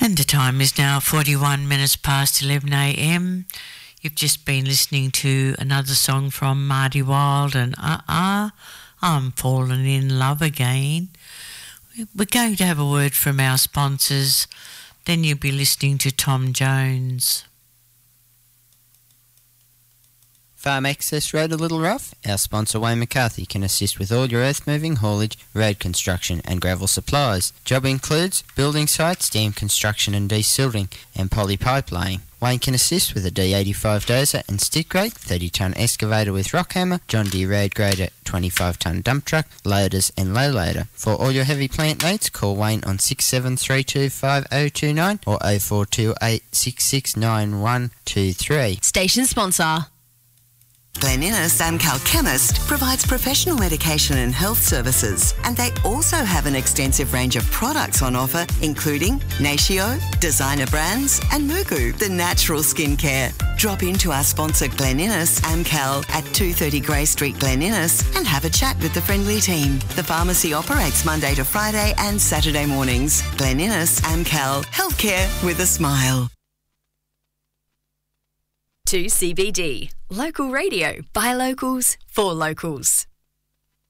And the time is now 41 minutes past 11 a.m. You've just been listening to another song from Marty Wilde and I'm Falling in Love Again. We're going to have a word from our sponsors, then you'll be listening to Tom Jones. Farm Access Road a little rough? Our sponsor Wayne McCarthy can assist with all your earth moving, haulage, road construction and gravel supplies. Job includes building sites, dam construction and desilting and poly pipe laying. Wayne can assist with a D85 dozer and stick rake, 30-tonne excavator with rock hammer, John Deere road grader, 25-tonne dump truck, loaders and low loader. For all your heavy plant needs, call Wayne on 67325029 or 0428669123. Station sponsor. Glen Innes Amcal Chemist provides professional medication and health services, and they also have an extensive range of products on offer, including Natio, designer brands, and Mugu, the natural skincare. Drop into our sponsor Glen Innes Amcal at 230 Grey Street, Glen Innes, and have a chat with the friendly team. The pharmacy operates Monday to Friday and Saturday mornings. Glen Innes Amcal, healthcare with a smile. 2CBD, local radio by locals for locals.